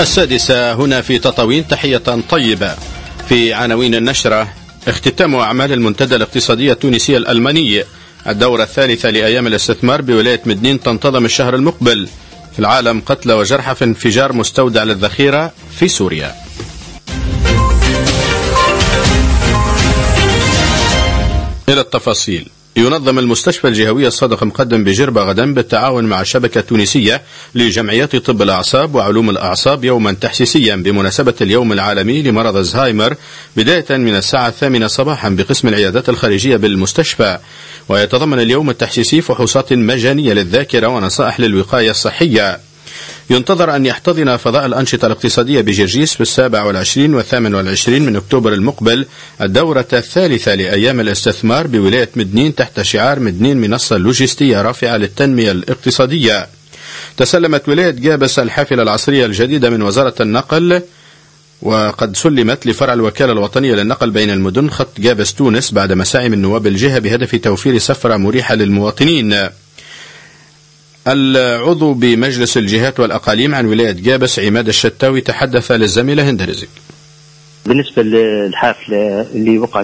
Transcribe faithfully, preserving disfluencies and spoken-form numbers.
السادسة هنا في تطاوين، تحية طيبة. في عناوين النشرة: اختتام أعمال المنتدى الاقتصادي التونسي الألماني، الدورة الثالثة لأيام الاستثمار بولاية مدنين تنتظم الشهر المقبل. في العالم قتلى وجرحى في انفجار مستودع للذخيرة في سوريا. إلى التفاصيل. ينظم المستشفى الجهوي الصادق مقدم بجربة غدا بالتعاون مع الشبكة التونسية لجمعيات طب الأعصاب وعلوم الأعصاب يوما تحسيسيا بمناسبة اليوم العالمي لمرض الزهايمر، بداية من الساعة الثامنة صباحا بقسم العيادات الخارجية بالمستشفى. ويتضمن اليوم التحسيسي فحوصات مجانية للذاكرة ونصائح للوقاية الصحية. ينتظر أن يحتضن فضاء الأنشطة الاقتصادية بجرجيس في السابع والعشرين والثامن والعشرين من أكتوبر المقبل الدورة الثالثة لأيام الاستثمار بولاية مدنين تحت شعار مدنين منصة لوجستية رافعة للتنمية الاقتصادية. تسلمت ولاية جابس الحافلة العصرية الجديدة من وزارة النقل، وقد سلمت لفرع الوكالة الوطنية للنقل بين المدن خط جابس تونس بعد مساعي من نواب الجهة بهدف توفير سفرة مريحة للمواطنين. العضو بمجلس الجهات والأقاليم عن ولاية جابس عماد الشتاوي تحدث للزميلة هند رزق. بالنسبة للحافلة اللي وقعت